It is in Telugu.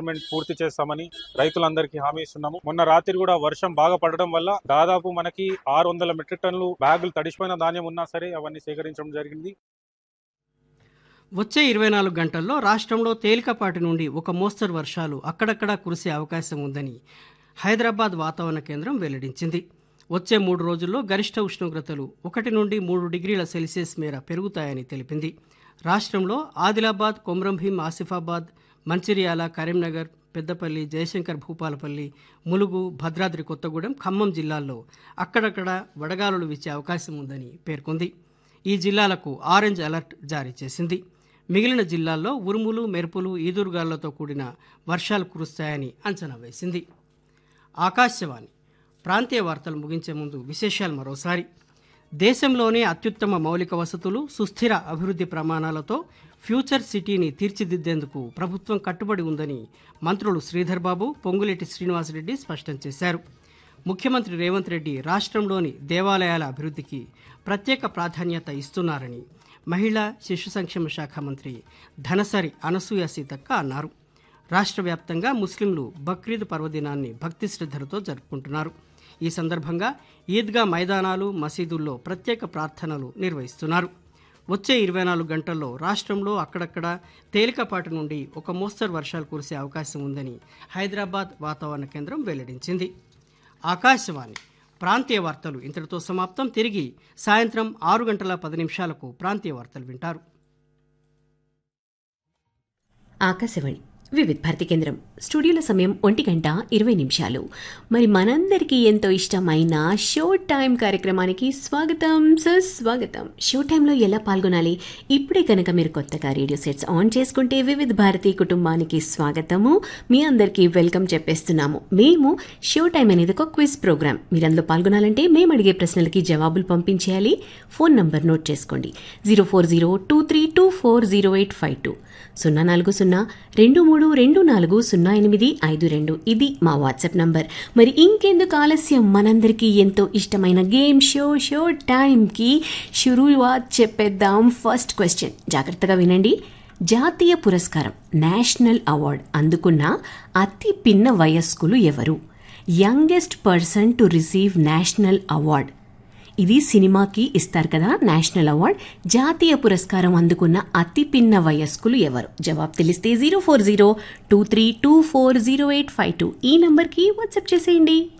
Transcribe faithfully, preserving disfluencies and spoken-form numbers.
రిక్వైర్మెంట్ పూర్తి చేస్తామని రైతులందరికీ హామీ ఇస్తున్నాము. మొన్న రాత్రి కూడా వర్షం బాగా పడడం వల్ల దాదాపు మనకి ఆరు వందల మెట్రిక్ టన్నులు బ్యాగులు తడిసిపోయిన ధాన్యం ఉన్నా సరే అవన్నీ సేకరించడం జరిగింది. వచ్చే ఇరవై నాలుగు గంటల్లో రాష్ట్రంలో తేలికపాటి నుండి ఒక మోస్తరు వర్షాలు అక్కడక్కడా కురిసే అవకాశం ఉందని హైదరాబాద్ వాతావరణ కేంద్రం వెల్లడించింది. వచ్చే మూడు రోజుల్లో గరిష్ట ఉష్ణోగ్రతలు ఒకటి నుండి మూడు డిగ్రీల సెల్సియస్ మేర పెరుగుతాయని తెలిపింది. రాష్ట్రంలో ఆదిలాబాద్, కొమ్రంభీం, ఆసిఫాబాద్, మంచిర్యాల, కరీంనగర్, పెద్దపల్లి, జయశంకర్ భూపాలపల్లి, ములుగు, భద్రాద్రి కొత్తగూడెం, ఖమ్మం జిల్లాల్లో అక్కడక్కడ వడగాలులు వీచే అవకాశం ఉందని పేర్కొంది. ఈ జిల్లాలకు ఆరెంజ్ అలర్ట్ జారీ చేసింది. మిగిలిన జిల్లాల్లో ఉరుములు, మెరుపులు, ఈదురుగాలులతో కూడిన వర్షాలు కురుస్తాయని అంచనా వేసింది. ఆకాశవాణి ప్రాంతీయ వార్తలు ముగించే ముందు విశేషాలు మరోసారి. దేశంలోనే అత్యుత్తమ మౌలిక వసతులు, సుస్థిర అభివృద్ధి ప్రమాణాలతో ఫ్యూచర్ సిటీని తీర్చిదిద్దేందుకు ప్రభుత్వం కట్టుబడి ఉందని మంత్రులు శ్రీధర్ బాబు, పొంగులేటి శ్రీనివాసరెడ్డి స్పష్టం చేశారు. ముఖ్యమంత్రి రేవంత్ రెడ్డి రాష్ట్రంలోని దేవాలయాల అభివృద్ధికి ప్రత్యేక ప్రాధాన్యత ఇస్తున్నారని మహిళా శిశు సంక్షేమ శాఖ మంత్రి ధనసరి అనసూయ సీతక్క అన్నారు. రాష్ట్ర వ్యాప్తంగా ముస్లింలు బక్రీద్ పర్వదినాన్ని భక్తి శ్రద్ధలతో జరుపుకుంటున్నారు. ఈ సందర్భంగా ఈద్గా మైదానాలు, మసీదుల్లో ప్రత్యేక ప్రార్థనలు నిర్వహిస్తున్నారు. వచ్చే ఇరవై నాలుగు గంటల్లో రాష్ట్రంలో అక్కడక్కడ తేలికపాటి నుండి ఒక మోస్తరు వర్షాలు కురిసే అవకాశం ఉందని హైదరాబాద్ వాతావరణ కేంద్రం వెల్లడించింది. ఆకాశవాణి ప్రాంతీయ వార్తలు ఇంతటితో సమాప్తం. తిరిగి సాయంత్రం ఆరు గంటల పది నిమిషాలకు ప్రాంతీయ వార్తలు వింటారు. ఆకాశవాణి వివిధ భారతి కేంద్రం స్టూడియోల సమయం ఒంటి గంట ఇరవై నిమిషాలు. మరి మనందరికీ ఎంతో ఇష్టమైన షో టైం కార్యక్రమానికి స్వాగతం, సుస్వాగతం. షో టైంలో ఎలా పాల్గొనాలి? ఇప్పుడే కనుక మీరు కొత్తగా రేడియో సెట్స్ ఆన్ చేసుకుంటే వివిధ భారతి కుటుంబానికి స్వాగతము, మీ అందరికీ వెల్కమ్ చెప్పేస్తున్నాము. మేము షో టైం అనేది ఒక క్విజ్ ప్రోగ్రామ్. మీరు అందులో పాల్గొనాలంటే మేము అడిగే ప్రశ్నలకి జవాబులు పంపించేయాలి. ఫోన్ నంబర్ నోట్ చేసుకోండి, zero four zero two three two four zero eight five two సున్నా నాలుగు సున్నా రెండు మూడు రెండు నాలుగు సున్నా ఎనిమిది ఐదు రెండు ఇది మా వాట్సాప్ నంబర్. మరి ఇంకెందుకు ఆలస్యం, మనందరికీ ఎంతో ఇష్టమైన గేమ్ షో షో టైంకి షురువాత్ చెప్పేద్దాం. ఫస్ట్ క్వశ్చన్ జాగ్రత్తగా వినండి. జాతీయ పురస్కారం నేషనల్ అవార్డ్ అందుకున్న అతి పిన్న వయస్కులు ఎవరు? Youngest person to receive national award. ఇది సినిమాకి ఇస్తారు కదా నేషనల్ అవార్డ్. జాతీయ పురస్కారం అందుకున్న అతి పిన్న వయస్కులు ఎవరు? జవాబు తెలిస్తే zero four zero two three two four zero eight five two ఈ నంబర్కి వాట్సాప్ చేసేయండి.